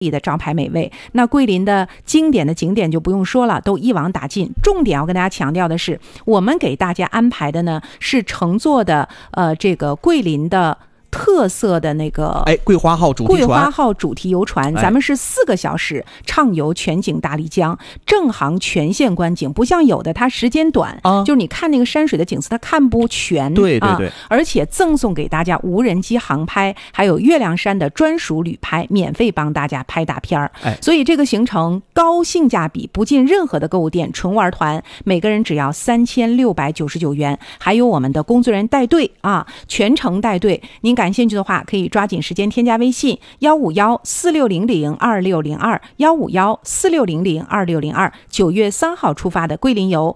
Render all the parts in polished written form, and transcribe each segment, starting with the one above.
的招牌美味。那桂林的经典的景点就不用说了，都一网打尽。重点要跟大家强调的是，我们给大家安排的呢是乘坐的这个桂林的特色的那个桂花号主题游船，咱们是4个小时畅游全景大丽江，正航全线观景，不像有的它时间短就是你看那个山水的景色它看不全， 对， 而且赠送给大家无人机航拍，还有月亮山的专属旅拍，免费帮大家拍大片儿。所以这个行程高性价比，不进任何的购物店，纯玩团，每个人只要3699元，还有我们的工作人员带队全程带队。您感兴趣的话，可以抓紧时间添加微信15146002602，15146002602。9月3号出发的桂林游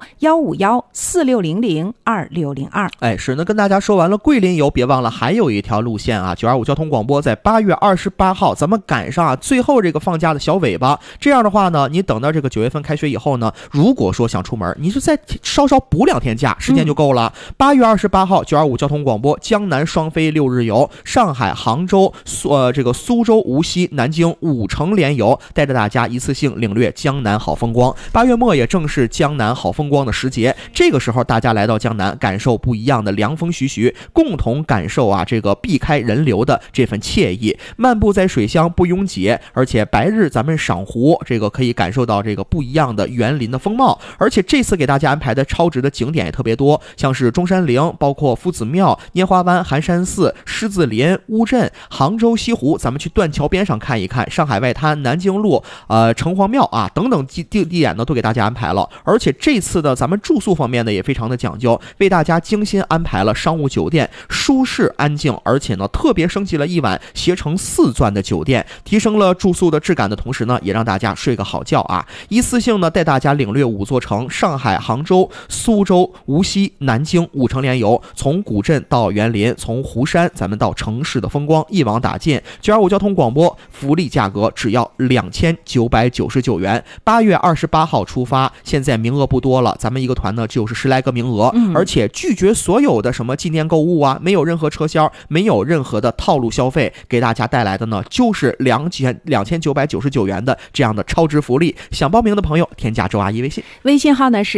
15146002602。 是，那跟大家说完了桂林游，别忘了还有一条路线925交通广播在8月28号，咱们赶上最后这个放假的小尾巴。这样的话呢，你等到这个9月份开学以后呢，如果说想出门，你就再稍稍补2天假，时间就够了。8月28号925交通广播江南双飞6日游，上海、杭州、苏州、无锡、南京5城联游，带着大家一次性领略江南好风光。8月末也正是江南好风光的时节，这个时候大家来到江南，感受不一样的凉风徐徐，共同感受这个避开人流的这份惬意。漫步在水乡不拥挤，而且白日咱们赏湖，这个可以感受到这个不一样的园林的风貌。而且这次给大家安排的超值的景点也特别多，像是中山陵，包括夫子庙、拈花湾、寒山寺、狮子林、乌镇、杭州西湖，咱们去断桥边上看一看，上海外滩、南京路、城隍庙等等地点呢都给大家安排了。而且这次的咱们住宿方面呢也非常的讲究，为大家精心安排了商务酒店，舒适安静，而且呢特别升级了一晚携程4钻的酒店，提升了住宿的质感的同时呢，也让大家睡个好觉一次性呢带大家领略5座城，上海、杭州、苏州、无锡、南京5城联游，从古镇到园林，从湖山咱们到城市的风光，一网打尽。925交通广播福利价格只要2999元，8月28号出发，现在名额不多了，咱们一个团呢就是10来个名额，而且拒绝所有的什么纪念购物没有任何车销，没有任何的套路消费，给大家带来的呢就是2999元的这样的超值福利。想报名的朋友添加周阿姨微信， 微信号呢是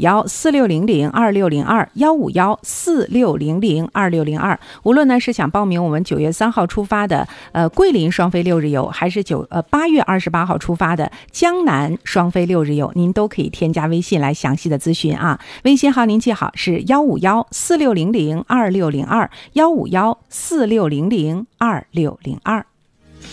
15146002602，15146002602。无论呢是想报名我们9月3号出发的桂林双飞6日游，还是8月28号出发的江南双飞6日游，您都可以添加微信来详细的咨询微信号您记好是15146002602，15146002602。